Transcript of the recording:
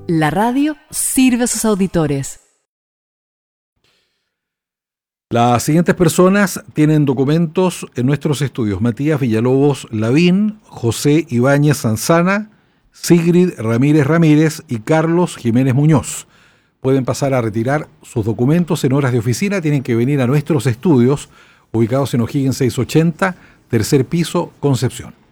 La radio sirve a sus auditores. Las siguientes personas tienen documentos en nuestros estudios: Matías Villalobos Lavín, José Ibáñez Sanzana, Sigrid Ramírez Ramírez y Carlos Jiménez Muñoz. Pueden pasar a retirar sus documentos en horas de oficina. Tienen que venir a nuestros estudios, ubicados en O'Higgins 680, tercer piso, Concepción.